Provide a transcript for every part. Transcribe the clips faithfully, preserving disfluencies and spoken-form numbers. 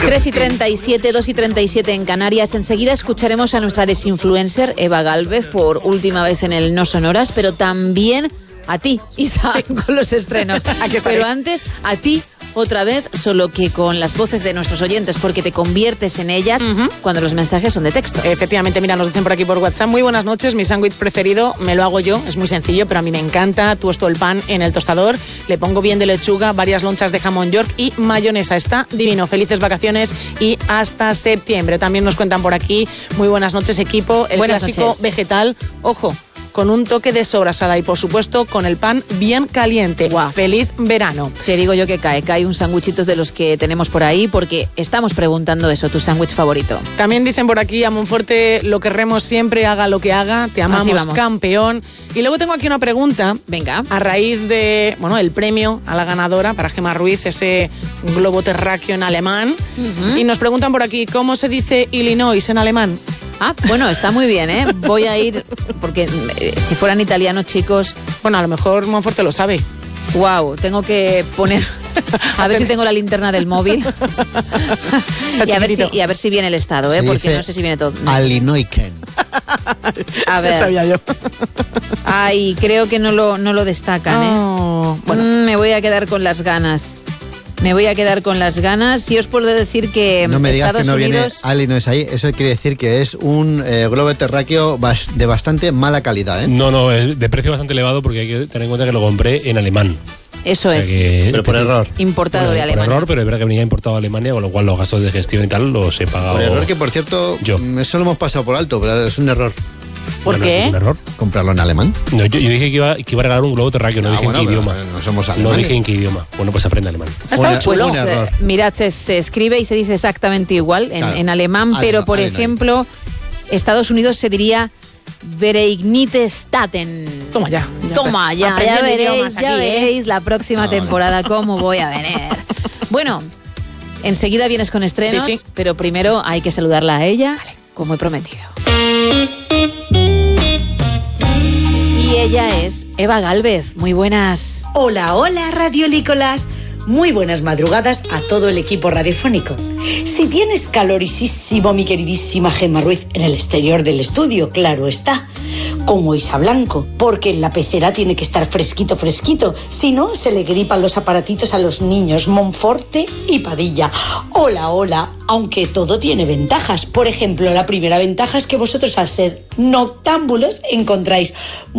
tres y treinta y siete, dos y treinta y siete en Canarias. Enseguida escucharemos a nuestra desinfluencer Eva Gálvez por última vez en el No Sonoras, pero también a ti, Isa, sí, con los estrenos. Pero antes, a ti otra vez, solo que con las voces de nuestros oyentes, porque te conviertes en ellas uh-huh. cuando los mensajes son de texto. Efectivamente, mira, nos dicen por aquí por WhatsApp: muy buenas noches, mi sándwich preferido me lo hago yo, es muy sencillo, pero a mí me encanta. Tuesto el pan en el tostador, le pongo bien de lechuga, varias lonchas de jamón York y mayonesa. Está divino. Felices vacaciones y hasta septiembre. También nos cuentan por aquí: muy buenas noches, equipo. El buenas clásico noches. Vegetal, ojo, con un toque de sobrasada y, por supuesto, con el pan bien caliente. Wow. ¡Feliz verano! Te digo yo que cae, cae un sándwichito de los que tenemos por ahí, porque estamos preguntando eso, tu sándwich favorito. También dicen por aquí: a Monforte lo querremos siempre, haga lo que haga, te amamos, campeón. Y luego tengo aquí una pregunta. Venga. A raíz de, bueno, el premio a la ganadora para Gemma Ruiz, ese globo terráqueo en alemán. Uh-huh. Y nos preguntan por aquí: ¿cómo se dice Illinois en alemán? Ah, bueno, está muy bien, ¿eh? Voy a ir, porque eh, si fueran italianos, chicos... Bueno, a lo mejor Monforte lo sabe. Wow, tengo que poner... A ver si tengo la linterna del móvil. y, a ver si, y a ver si viene el estado, ¿eh? Se porque no sé si viene todo. Illinoiken. A ver. Ya sabía yo. Ay, creo que no lo, no lo destacan, oh, ¿eh? Bueno. Mm, me voy a quedar con las ganas. Me voy a quedar con las ganas. Y os puedo decir que no me digas Estados que no Unidos... viene Illinois ahí. Eso quiere decir que es un eh, globo terráqueo de bastante mala calidad, ¿eh? No, no, es de precio bastante elevado, porque hay que tener en cuenta que lo compré en alemán. Eso o sea es. Que, pero por error. Importado bueno, de Alemania. Por error, pero es verdad que venía importado de Alemania, con lo cual los gastos de gestión y tal los he pagado. Por error, que por cierto, yo. Eso lo hemos pasado por alto, pero es un error. ¿Por bueno, qué? ¿Un error? ¿Comprarlo en alemán? No, yo, yo dije que iba, que iba a regalar un globo terráqueo, no ah, dije bueno, en qué idioma. No somos no alemanes. dije en qué idioma. Bueno, pues aprende alemán. Está chulo. Un error. Eh, mirad, se, se escribe y se dice exactamente igual en, claro. en alemán, Alema, pero por Alema. ejemplo, Estados Unidos se diría Vereinigte Staaten. Toma ya. ya Toma ya, ya, ya veréis, ya aquí, veréis ¿eh? la próxima no, temporada cómo voy a venir. Bueno, enseguida vienes con estrenos, sí, sí. pero primero hay que saludarla a ella, vale, como he prometido. Y ella es Eva Gálvez. Muy buenas. Hola, hola, radiolícolas. Muy buenas madrugadas a todo el equipo radiofónico. Si tienes calorisísimo, mi queridísima Gemma Ruiz, en el exterior del estudio, claro está, como Isa Blanco, porque en la pecera tiene que estar fresquito, fresquito, si no se le gripan los aparatitos a los niños Monforte y Padilla. Hola, hola, aunque todo tiene ventajas. Por ejemplo, la primera ventaja es que vosotros, al ser noctámbulos, encontráis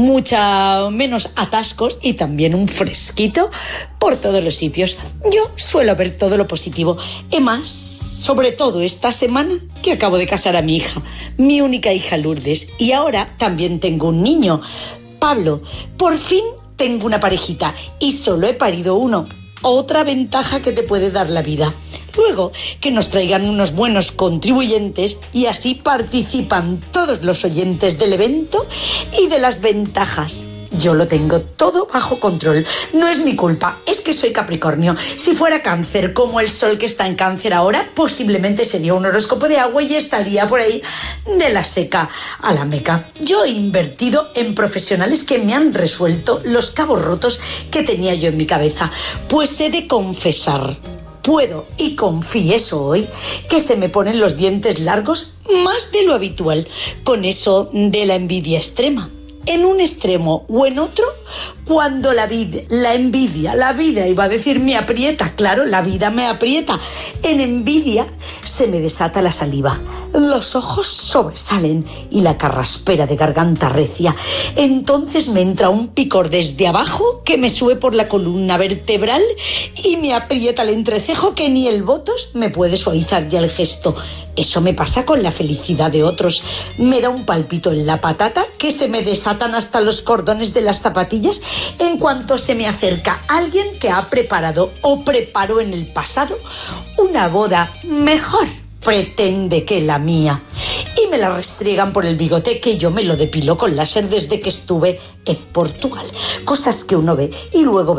mucha menos atascos y también un fresquito por todos los sitios. Yo suelo ver todo lo positivo. Y más, sobre todo esta semana que acabo de casar a mi hija, mi única hija Lourdes. Y ahora también tengo un niño, Pablo. Por fin tengo una parejita y solo he parido uno. Otra ventaja que te puede dar la vida. Luego, que nos traigan unos buenos contribuyentes y así participan todos los oyentes del evento y de las ventajas. Yo lo tengo todo bajo control. No es mi culpa, es que soy Capricornio. Si fuera Cáncer, como el sol que está en Cáncer ahora, posiblemente sería un horóscopo de agua y estaría por ahí de la seca a la meca. Yo he invertido en profesionales que me han resuelto los cabos rotos que tenía yo en mi cabeza. Pues he de confesar, puedo y confieso hoy que se me ponen los dientes largos más de lo habitual con eso de la envidia extrema. En un extremo o en otro, cuando la vida, la envidia, la vida, iba a decir me aprieta, claro, la vida me aprieta. En envidia se me desata la saliva, los ojos sobresalen y la carraspera de garganta recia. Entonces me entra un picor desde abajo que me sube por la columna vertebral y me aprieta el entrecejo que ni el botox me puede suavizar ya el gesto. Eso me pasa con la felicidad de otros. Me da un palpito en la patata que se me desatan hasta los cordones de las zapatillas en cuanto se me acerca alguien que ha preparado o preparó en el pasado una boda mejor, pretende, que la mía. Y me la restriegan por el bigote que yo me lo depilo con láser desde que estuve en Portugal. Cosas que uno ve y luego ve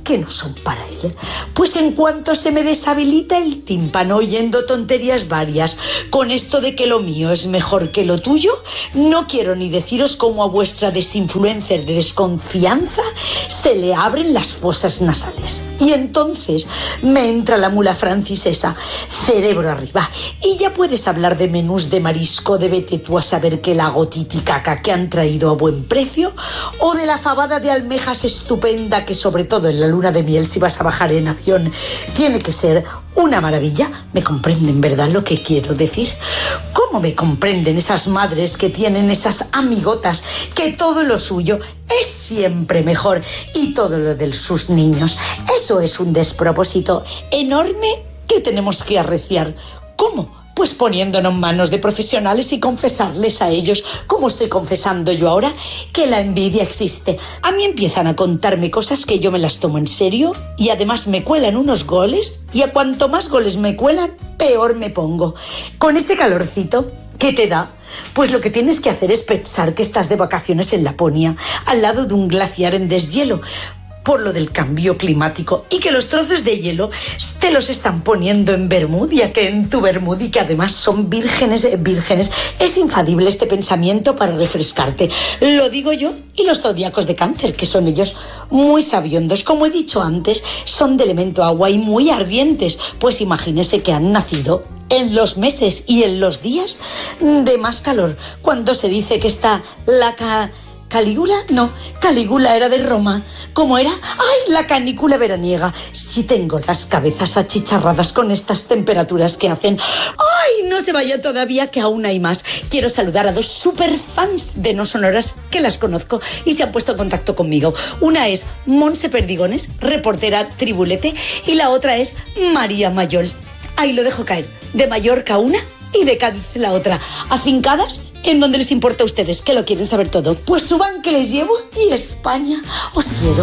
que no son para él. Pues en cuanto se me deshabilita el tímpano oyendo tonterías varias, con esto de que lo mío es mejor que lo tuyo, no quiero ni deciros cómo a vuestra desinfluencer de desconfianza se le abren las fosas nasales. Y entonces me entra la mula francesa, cerebro arriba, y ya puedes hablar de menús de marisco, de vete tú a saber qué lago titicaca que han traído a buen precio, o de la fabada de almejas estupenda que sobre todo en la luna de miel, si vas a bajar en avión, tiene que ser una maravilla. ¿Me comprenden, verdad, lo que quiero decir? ¿Cómo me comprenden esas madres que tienen esas amigotas que todo lo suyo es siempre mejor y todo lo de sus niños? Eso es un despropósito enorme que tenemos que arreciar. ¿Cómo? Pues poniéndonos en manos de profesionales y confesarles a ellos, como estoy confesando yo ahora, que la envidia existe. A mí empiezan a contarme cosas que yo me las tomo en serio y además me cuelan unos goles, y a cuanto más goles me cuelan, peor me pongo. Con este calorcito, ¿qué te da? Pues lo que tienes que hacer es pensar que estás de vacaciones en Laponia, al lado de un glaciar en deshielo, por lo del cambio climático, y que los trozos de hielo te los están poniendo en Bermudia, que en tu Bermuda, y que además son vírgenes, vírgenes. Es infalible este pensamiento para refrescarte. Lo digo yo y los zodiacos de Cáncer, que son ellos muy sabiondos. Como he dicho antes, son de elemento agua y muy ardientes. Pues imagínese que han nacido en los meses y en los días de más calor, cuando se dice que está la ca... ¿Calígula? No, Calígula era de Roma. ¿Cómo era? ¡Ay, la canícula veraniega! Si tengo las cabezas achicharradas con estas temperaturas que hacen. ¡Ay, no se vaya todavía, que aún hay más! Quiero saludar a dos superfans de No Sonoras que las conozco y se han puesto en contacto conmigo. Una es Monse Perdigones, reportera Tribulete, y la otra es María Mayol. Ahí lo dejo caer. De Mallorca una y de Cádiz la otra. Afincadas en donde les importa a ustedes, que lo quieren saber todo. Pues suban, que les llevo, y España, os quiero.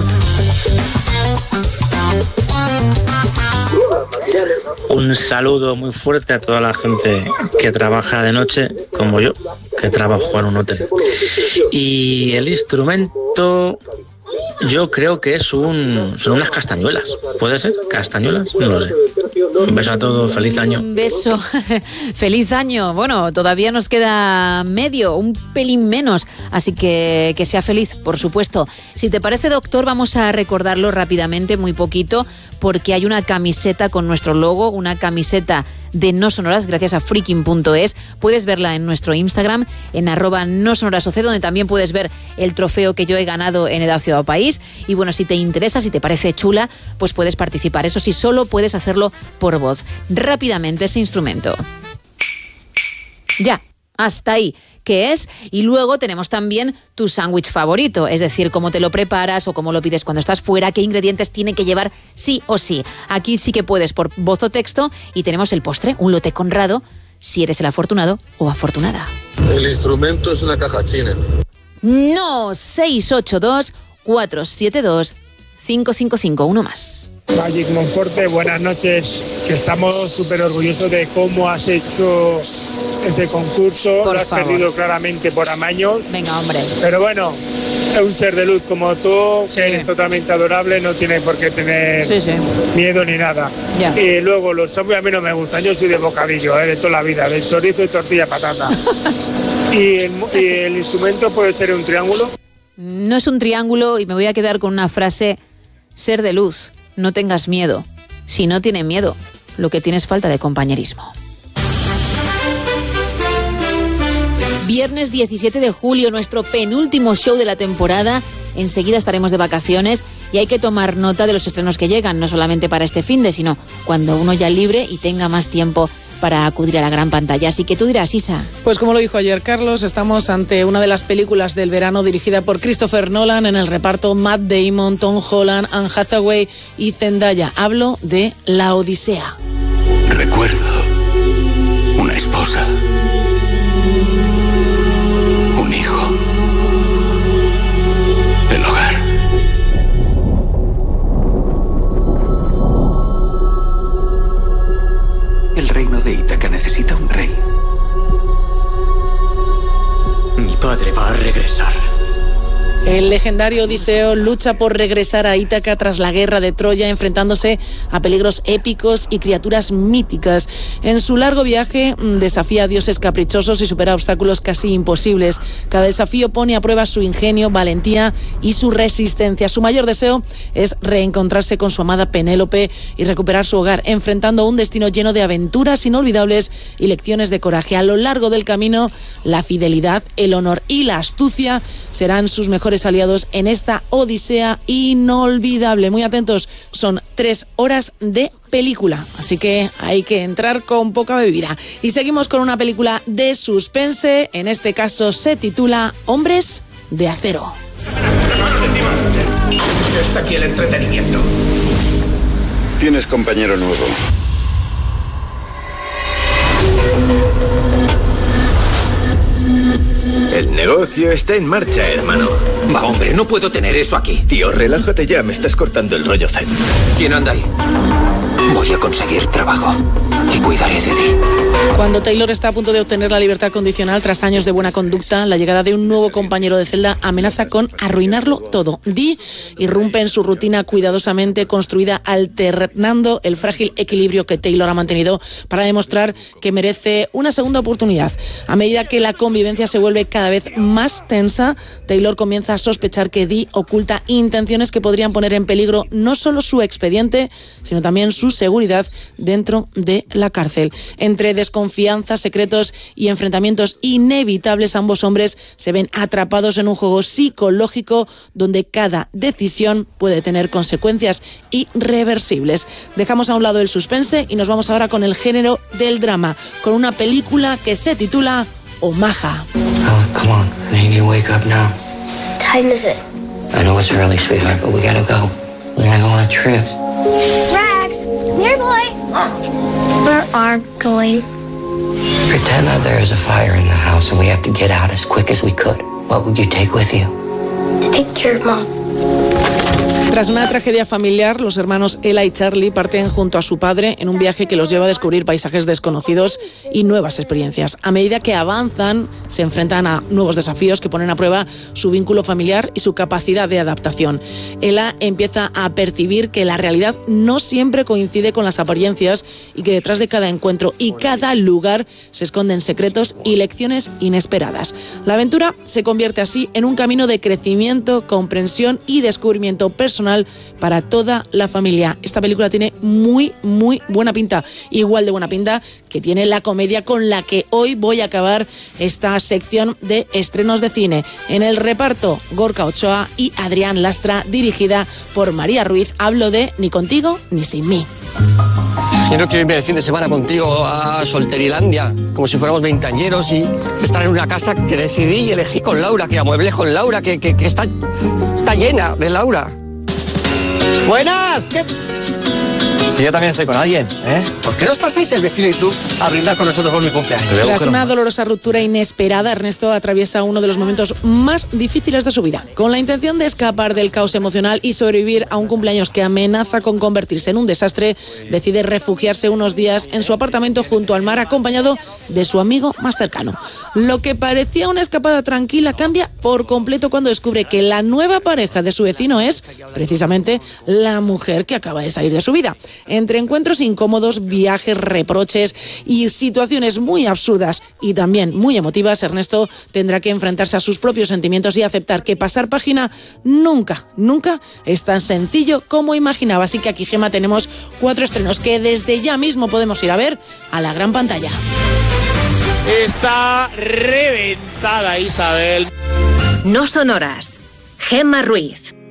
Un saludo muy fuerte a toda la gente que trabaja de noche, como yo, que trabajo en un hotel. Y el instrumento, yo creo que es un, son unas castañuelas. ¿Puede ser? ¿Castañuelas? No lo sé. Un beso a todos, feliz año. Un beso, feliz año. Bueno, todavía nos queda medio, un pelín menos, así que que sea feliz, por supuesto. Si te parece, doctor, vamos a recordarlo rápidamente, muy poquito, porque hay una camiseta con nuestro logo, una camiseta de No Sonoras, gracias a freaking punto es. Puedes verla en nuestro Instagram, en arroba no sonoras oc, donde también puedes ver el trofeo que yo he ganado en Edad Ciudad País. Y bueno, si te interesa, si te parece chula, pues puedes participar. Eso sí, solo puedes hacerlo por voz. Rápidamente ese instrumento. Ya, hasta ahí. ¿Qué es? Y luego tenemos también tu sándwich favorito, es decir, cómo te lo preparas o cómo lo pides cuando estás fuera, qué ingredientes tiene que llevar sí o sí. Aquí sí que puedes por voz o texto, y tenemos el postre, un lote Conrado, si eres el afortunado o afortunada. El instrumento es una caja china. No, seis ocho dos, cuatro siete dos, cinco cinco cinco, uno más. Magic Monforte, buenas noches, que estamos súper orgullosos de cómo has hecho ese concurso. Por Lo has favor. perdido claramente por amaños. Venga, hombre. Pero bueno, es un ser de luz como tú, Sí. que eres totalmente adorable, no tiene por qué tener Sí, sí. miedo ni nada. Ya. Y luego los zombies a mí no me gustan, yo soy de bocadillo, ¿eh? De toda la vida, de chorizo y tortilla patata. y, el, y el instrumento puede ser un triángulo. No es un triángulo, y me voy a quedar con una frase: ser de luz, no tengas miedo. Si no tiene miedo, lo que tienes es falta de compañerismo. Viernes diecisiete de julio, nuestro penúltimo show de la temporada. Enseguida estaremos de vacaciones y hay que tomar nota de los estrenos que llegan, no solamente para este finde, sino cuando uno ya libre y tenga más tiempo para acudir a la gran pantalla. Así que tú dirás, Isa. Pues como lo dijo ayer Carlos, estamos ante una de las películas del verano dirigida por Christopher Nolan, en el reparto Matt Damon, Tom Holland, Anne Hathaway y Zendaya. Hablo de La Odisea. Recuerdo una esposa, un hijo, el hogar. El reino de Ítaca necesita un rey. Mi padre va a regresar El legendario Odiseo lucha por regresar a Ítaca tras la guerra de Troya, enfrentándose a peligros épicos y criaturas míticas. En su largo viaje desafía a dioses caprichosos y supera obstáculos casi imposibles. Cada desafío pone a prueba su ingenio, valentía y su resistencia. Su mayor deseo es reencontrarse con su amada Penélope y recuperar su hogar, enfrentando un destino lleno de aventuras inolvidables y lecciones de coraje. A lo largo del camino, la fidelidad, el honor y la astucia serán sus mejores aliados en esta odisea inolvidable. Muy atentos, son tres horas de película, así que hay que entrar con poca bebida. Y seguimos con una película de suspense, en este caso se titula Hombres de Acero. Está aquí el entretenimiento. Tienes compañero nuevo. El negocio está en marcha, hermano. Va, hombre, no puedo tener eso aquí. Tío, relájate ya, me estás cortando el rollo zen. ¿Quién anda ahí? Voy a conseguir trabajo y cuidaré de ti. Cuando Taylor está a punto de obtener la libertad condicional tras años de buena conducta, la llegada de un nuevo compañero de celda amenaza con arruinarlo todo. Dee irrumpe en su rutina cuidadosamente construida, alternando el frágil equilibrio que Taylor ha mantenido para demostrar que merece una segunda oportunidad. A medida que la convivencia se vuelve cada vez más tensa, Taylor comienza a sospechar que Dee oculta intenciones que podrían poner en peligro no solo su expediente, sino también su seguridad dentro de la cárcel. Entre desconfianza, secretos y enfrentamientos inevitables, ambos hombres se ven atrapados en un juego psicológico donde cada decisión puede tener consecuencias irreversibles. Dejamos a un lado el suspense y nos vamos ahora con el género del drama, con una película que se titula Omaha. Oh, come on. I need to wake up now. Time is it? I know it's early, sweetheart, but we gotta go. We're gonna go on a trip. Rags, come here, boy. Where are we going? Pretend that there is a fire in the house and we have to get out as quick as we could. What would you take with you? The picture of Mom. Tras una tragedia familiar, los hermanos Ella y Charlie parten junto a su padre en un viaje que los lleva a descubrir paisajes desconocidos y nuevas experiencias. A medida que avanzan, se enfrentan a nuevos desafíos que ponen a prueba su vínculo familiar y su capacidad de adaptación. Ella empieza a percibir que la realidad no siempre coincide con las apariencias y que detrás de cada encuentro y cada lugar se esconden secretos y lecciones inesperadas. La aventura se convierte así en un camino de crecimiento, comprensión y descubrimiento personal para toda la familia. Esta película tiene muy, muy buena pinta, igual de buena pinta que tiene la comedia con la que hoy voy a acabar esta sección de estrenos de cine. En el reparto, Gorka Ochoa y Adrián Lastra, dirigida por María Ruiz. Hablo de Ni contigo ni sin mí. Yo no quiero irme de fin de semana contigo a Solterilandia, como si fuéramos veinteañeros y estar en una casa que decidí y elegí con Laura, que amueblé con Laura, que, que, que está, está llena de Laura. ¡Buenas! ¿Qué? Si yo también estoy con alguien, ¿eh? ¿Por qué no os pasáis el vecino y tú a brindar con nosotros por mi cumpleaños? Tras una dolorosa ruptura inesperada, Ernesto atraviesa uno de los momentos más difíciles de su vida. Con la intención de escapar del caos emocional y sobrevivir a un cumpleaños que amenaza con convertirse en un desastre, decide refugiarse unos días en su apartamento junto al mar, acompañado de su amigo más cercano. Lo que parecía una escapada tranquila cambia por completo cuando descubre que la nueva pareja de su vecino es, precisamente, la mujer que acaba de salir de su vida. Entre encuentros incómodos, viajes, reproches y situaciones muy absurdas y también muy emotivas, Ernesto tendrá que enfrentarse a sus propios sentimientos y aceptar que pasar página nunca, nunca es tan sencillo como imaginaba. Así que aquí, Gemma, tenemos cuatro estrenos que desde ya mismo podemos ir a ver a la gran pantalla. Está reventada Isabel. No son horas. Gemma Ruiz.